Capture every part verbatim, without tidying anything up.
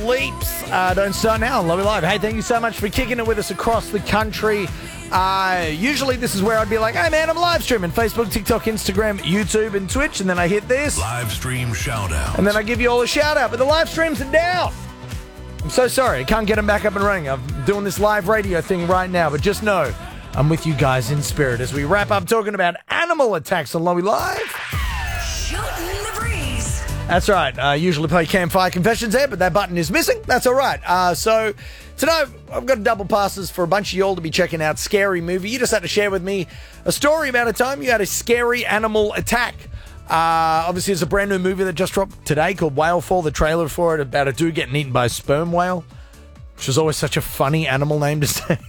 Leaps. Uh, don't start now. Love you live. Hey, thank you so much for kicking it with us across the country. Uh, usually this is where I'd be like, hey man, I'm live streaming Facebook, TikTok, Instagram, YouTube, and Twitch, and then I hit this. Live stream shout out. And then I give you all a shout out, but the live streams are down. I'm so sorry. I can't get them back up and running. I'm doing this live radio thing right now, but just know I'm with you guys in spirit as we wrap up talking about animal attacks on Lowy Live. Shooting the breeze. That's right. I usually play Campfire Confessions there, but that button is missing. That's all right. Uh, so tonight I've got double passes for a bunch of y'all to be checking out Scary Movie. You just had to share with me a story about a time you had a scary animal attack. Uh, obviously, it's a brand new movie that just dropped today called Whale Fall. The trailer for it about a dude getting eaten by a sperm whale, which is always such a funny animal name to say.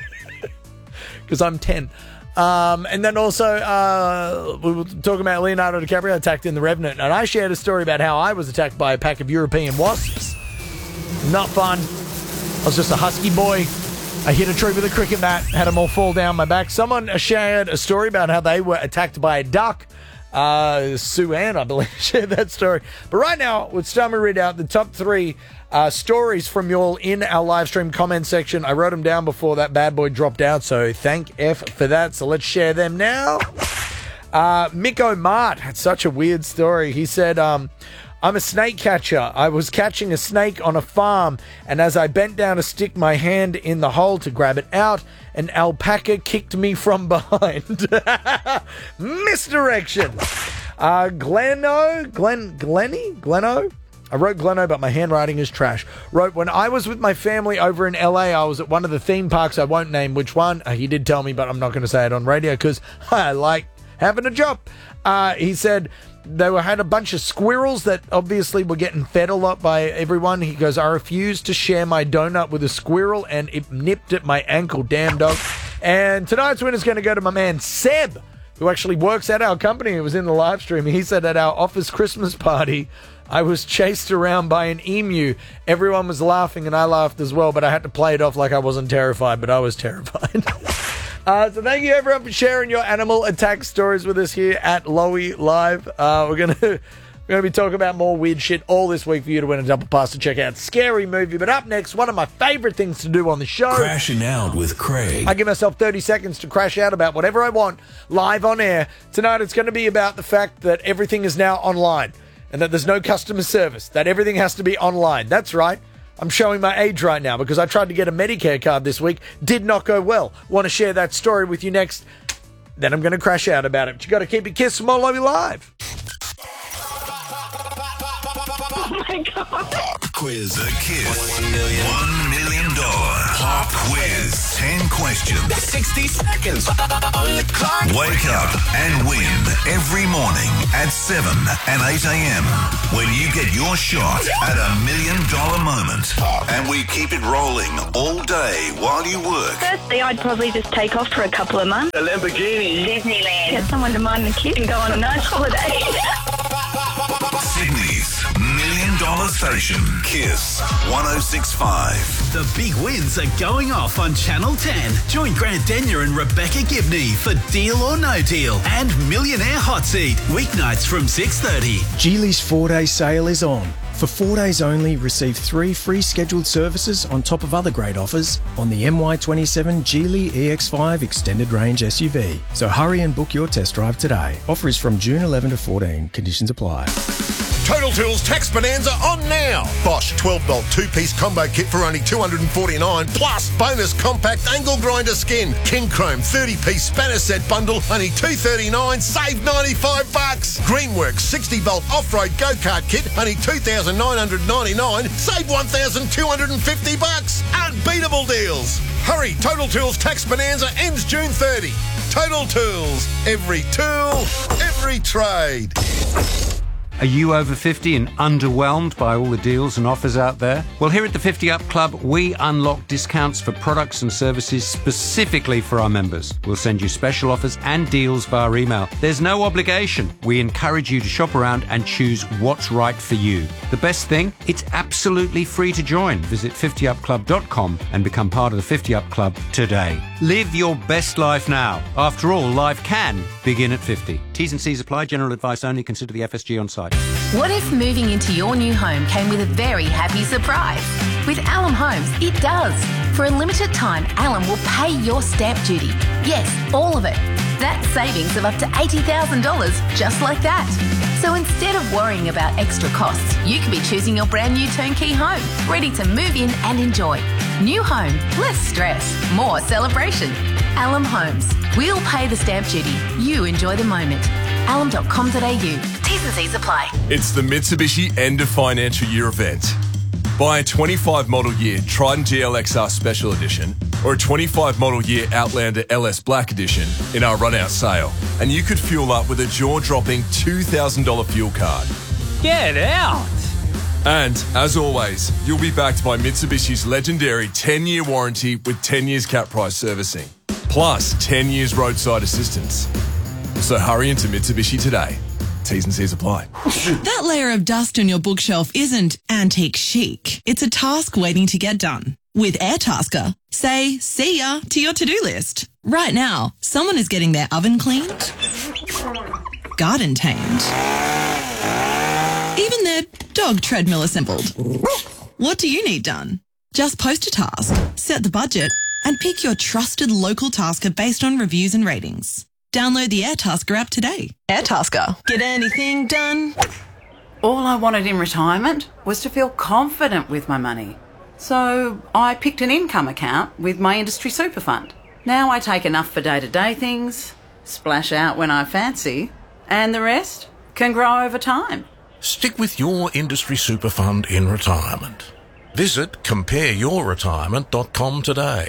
Because I'm ten. Um, and then also, uh, we were talking about Leonardo DiCaprio attacked in The Revenant. And I shared a story about how I was attacked by a pack of European wasps. Not fun. I was just a husky boy. I hit a tree with a cricket bat, had them all fall down my back. Someone shared a story about how they were attacked by a duck. Uh, Sue Ann, I believe, shared that story. But right now, it's time to read out the top three uh, stories from y'all in our live stream comment section. I wrote them down before that bad boy dropped out, so thank F for that. So let's share them now. Uh, Miko Mart had such a weird story. He said, um, I'm a snake catcher. I was catching a snake on a farm, and as I bent down to stick my hand in the hole to grab it out, an alpaca kicked me from behind. Misdirection. Uh, Gleno, Glen, Glenny, Gleno. I wrote Gleno, but my handwriting is trash. Wrote, when I was with my family over in L A, I was at one of the theme parks. I won't name which one. Uh, he did tell me, but I'm not going to say it on radio because I like having a job. Uh, he said they were had a bunch of squirrels that obviously were getting fed a lot by everyone. He goes, I refused to share my donut with a squirrel, and it nipped at my ankle. Damn dog. And tonight's winner's going to go to my man Seb, who actually works at our company. He was in the live stream. He said at our office Christmas party, I was chased around by an emu. Everyone was laughing, and I laughed as well, but I had to play it off like I wasn't terrified, but I was terrified. Uh, so thank you everyone for sharing your animal attack stories with us here at Lowy Live. Uh, we're gonna we're gonna be talking about more weird shit all this week for you to win a double pass to check out Scary Movie. But up next, one of my favorite things to do on the show: Crashing Out with Craig. I give myself thirty seconds to crash out about whatever I want live on air. Tonight it's going to be about the fact that everything is now online and that there's no customer service. That everything has to be online. That's right. I'm showing my age right now because I tried to get a Medicare card this week. Did not go well. Want to share that story with you next. Then I'm going to crash out about it. But you got to keep it kiss from all over live. Oh my God. Pop quiz a kiss. One million. One million dollar pop quiz. Ten questions. sixty seconds on the clock. Wake up and win every morning at seven and eight a.m. when you get your shot at a million dollar moment. And we keep it rolling all day while you work. Firstly, I'd probably just take off for a couple of months. A Lamborghini. Disneyland. Get someone to mind the kid and go on a nice holiday. Sydney's million dollar station. Kiss one oh six point five. The big wins are going off on Channel ten. Join Grant Denyer and Rebecca Gibney for Deal or No Deal and Millionaire Hot Seat. Weeknights from six thirty. Geely's four-day sale is on. For four days only, receive three free scheduled services on top of other great offers on the M Y twenty-seven Geely E X five Extended Range S U V. So hurry and book your test drive today. Offer is from June eleventh to fourteen. Conditions apply. Total Tools Tax Bonanza on now. Bosch twelve volt two-piece combo kit for only two hundred forty-nine dollars plus bonus compact angle grinder skin. King Chrome thirty-piece spanner set bundle only two hundred thirty-nine dollars, save ninety-five bucks. Greenworks sixty volt off-road go-kart kit only two thousand nine hundred ninety-nine dollars, save one thousand two hundred fifty bucks. Unbeatable deals. Hurry, Total Tools Tax Bonanza ends June thirtieth. Total Tools, every tool, every trade. Are you over fifty and underwhelmed by all the deals and offers out there? Well, here at the fifty Up Club, we unlock discounts for products and services specifically for our members. We'll send you special offers and deals via email. There's no obligation. We encourage you to shop around and choose what's right for you. The best thing, it's absolutely free to join. Visit fifty up club dot com and become part of the fifty Up Club today. Live your best life now. After all, life can begin at fifty. T's and C's apply. General advice only. Consider the F S G on site. What if moving into your new home came with a very happy surprise? With Alum Homes, it does. For a limited time, Alum will pay your stamp duty. Yes, all of it. That's savings of up to eighty thousand dollars just like that. So instead of worrying about extra costs, you could be choosing your brand new turnkey home, ready to move in and enjoy. New home, less stress, more celebration. Alum Homes. We'll pay the stamp duty. You enjoy the moment. alum dot com dot a u. T's and C's apply. It's the Mitsubishi End of Financial Year event. Buy a twenty-five model year Triton G L X R Special Edition or a twenty-five model year Outlander L S Black Edition in our run-out sale, and you could fuel up with a jaw-dropping two thousand dollars fuel card. Get out! And, as always, you'll be backed by Mitsubishi's legendary ten-year warranty with ten years cap price servicing, plus ten years roadside assistance. So hurry into Mitsubishi today. T's and C's apply. That layer of dust on your bookshelf isn't antique chic. It's a task waiting to get done. With Airtasker, say see ya to your to-do list. Right now, someone is getting their oven cleaned, garden tamed, even their dog treadmill assembled. What do you need done? Just post a task, set the budget, and pick your trusted local tasker based on reviews and ratings. Download the Airtasker app today. Airtasker. Get anything done? All I wanted in retirement was to feel confident with my money. So I picked an income account with my industry super fund. Now I take enough for day-to-day things, splash out when I fancy, and the rest can grow over time. Stick with your industry super fund in retirement. Visit compare your retirement dot com today.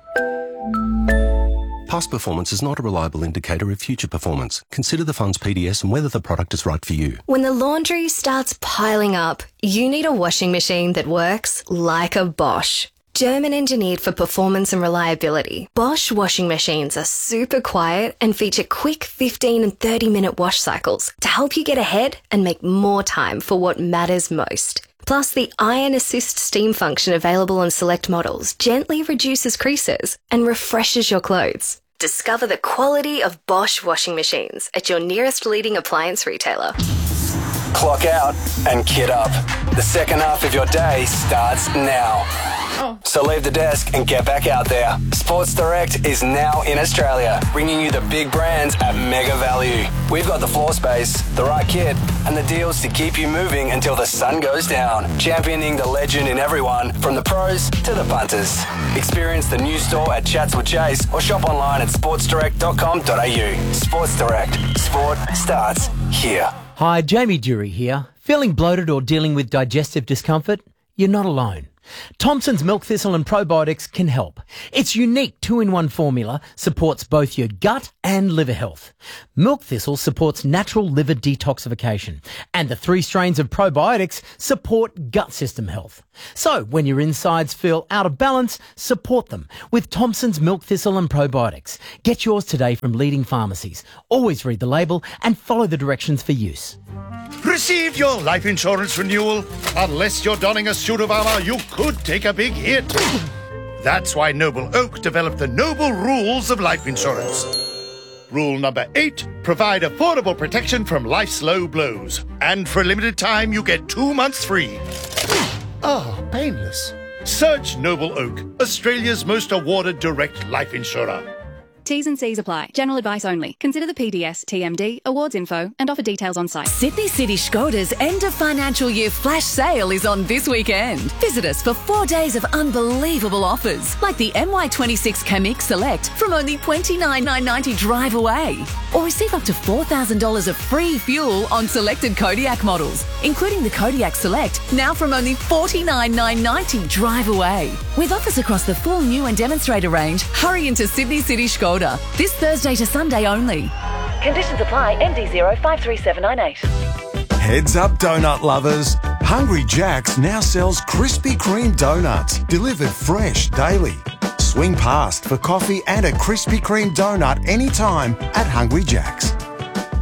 Past performance is not a reliable indicator of future performance. Consider the fund's P D S and whether the product is right for you. When the laundry starts piling up, you need a washing machine that works like a Bosch. German engineered for performance and reliability, Bosch washing machines are super quiet and feature quick fifteen and thirty minute wash cycles to help you get ahead and make more time for what matters most. Plus, the Iron Assist steam function available on select models gently reduces creases and refreshes your clothes. Discover the quality of Bosch washing machines at your nearest leading appliance retailer. Clock out and kit up. The second half of your day starts now. Oh. So leave the desk and get back out there. Sports Direct is now in Australia, bringing you the big brands at mega value. We've got the floor space, the right kit, and the deals to keep you moving until the sun goes down. Championing the legend in everyone, from the pros to the punters. Experience the new store at Chatswood Chase or shop online at sports direct dot com dot a u. Sports Direct. Sport starts here. Hi, Jamie Dury here. Feeling bloated or dealing with digestive discomfort? You're not alone. Thompson's Milk Thistle and Probiotics can help. Its unique two-in-one formula supports both your gut and liver health. Milk Thistle supports natural liver detoxification, and the three strains of probiotics support gut system health. So, when your insides feel out of balance, support them with Thompson's Milk Thistle and Probiotics. Get yours today from leading pharmacies. Always read the label and follow the directions for use. Receive your life insurance renewal. Unless you're donning a suit of armour, you could take a big hit. That's why Noble Oak developed the Noble Rules of Life Insurance. Rule number eight, provide affordable protection from life's low blows. And for a limited time, you get two months free. Ah, painless. Search Noble Oak, Australia's most awarded direct life insurer. T's and C's apply. General advice only. Consider the P D S, T M D, awards info, and offer details on site. Sydney City Skoda's end of financial year flash sale is on this weekend. Visit us for four days of unbelievable offers, like the M Y twenty-six Kamiq Select from only twenty-nine thousand nine hundred ninety dollars drive away. Or receive up to four thousand dollars of free fuel on selected Kodiak models, including the Kodiak Select, now from only forty-nine thousand nine hundred ninety dollars drive away. With offers across the full new and demonstrator range, hurry into Sydney City Skoda. This Thursday to Sunday only. Conditions apply. M D zero five three seven nine eight. Heads up, donut lovers. Hungry Jack's now sells Krispy Kreme donuts, delivered fresh daily. Swing past for coffee and a Krispy Kreme donut anytime at Hungry Jack's.